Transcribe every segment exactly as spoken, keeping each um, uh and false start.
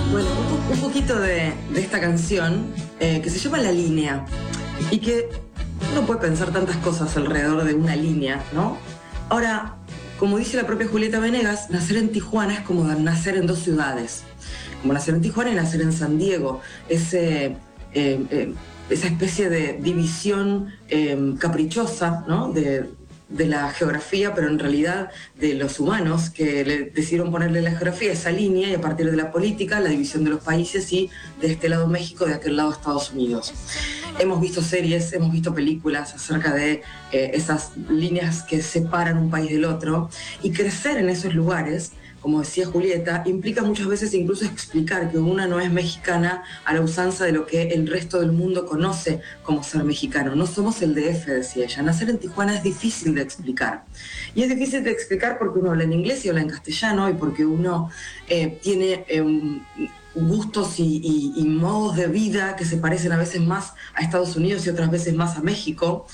Bueno, un, po- un poquito de, de esta canción eh, que se llama La Línea y que uno puede pensar tantas cosas alrededor de una línea, ¿no? Ahora, como dice la propia Julieta Venegas, nacer en Tijuana es como nacer en dos ciudades, como nacer en Tijuana y nacer en San Diego. Ese, eh, eh, esa especie de división eh, caprichosa, ¿no? de, de la geografía, pero en realidad de los humanos que le decidieron ponerle la geografía, esa línea, y a partir de la política, la división de los países, y de este lado México, de aquel lado Estados Unidos. Hemos visto series, hemos visto películas acerca de eh, esas líneas que separan un país del otro, y crecer en esos lugares, como decía Julieta, implica muchas veces incluso explicar que una no es mexicana a la usanza de lo que el resto del mundo conoce como ser mexicano. No somos el D F, decía ella. Nacer en Tijuana es difícil de explicar. Y es difícil de explicar porque uno habla en inglés y habla en castellano, y porque uno eh, tiene eh, gustos y, y, y modos de vida que se parecen a veces más a Estados Unidos y otras veces más a México.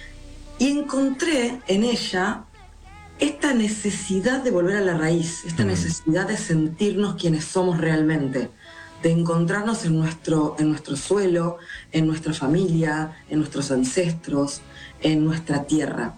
Y encontré en ella esta necesidad de volver a la raíz, esta necesidad de sentirnos quienes somos realmente, de encontrarnos en nuestro, en nuestro suelo, en nuestra familia, en nuestros ancestros, en nuestra tierra.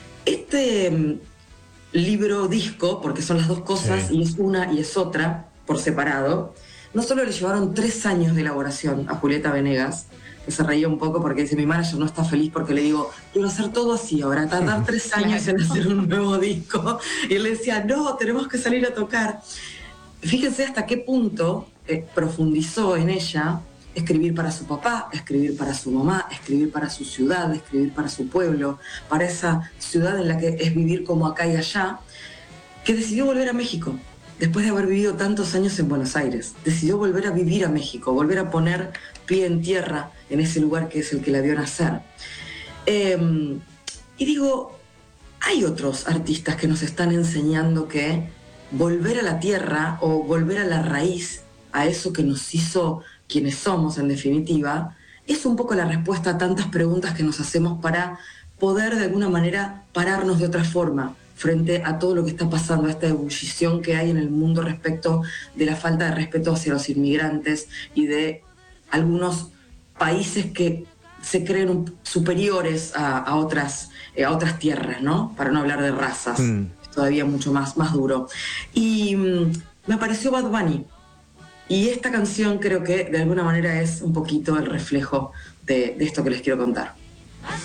Este mm, libro disco, porque son las dos cosas, Sí. y es una y es otra, por separado, no solo le llevaron tres años de elaboración a Julieta Venegas, que se reía un poco porque dice, mi manager no está feliz porque le digo, quiero hacer todo así ahora, tardar tres años en hacer un nuevo disco. Y él le decía, no, tenemos que salir a tocar. Fíjense hasta qué punto eh, profundizó en ella escribir para su papá, escribir para su mamá, escribir para su ciudad, escribir para su pueblo, para esa ciudad en la que es vivir como acá y allá, que decidió volver a México. Después de haber vivido tantos años en Buenos Aires, decidió volver a vivir a México, volver a poner pie en tierra en ese lugar que es el que la vio nacer. Eh, y digo, hay otros artistas que nos están enseñando que volver a la tierra o volver a la raíz, a eso que nos hizo quienes somos en definitiva, es un poco la respuesta a tantas preguntas que nos hacemos para poder de alguna manera pararnos de otra forma frente a todo lo que está pasando, a esta ebullición que hay en el mundo respecto de la falta de respeto hacia los inmigrantes y de algunos países que se creen superiores a, a, otras, eh, a otras tierras, ¿no? Para no hablar de razas, mm. es todavía mucho más, más duro. Y mm, me apareció Bad Bunny, y esta canción creo que de alguna manera es un poquito el reflejo de, de esto que les quiero contar.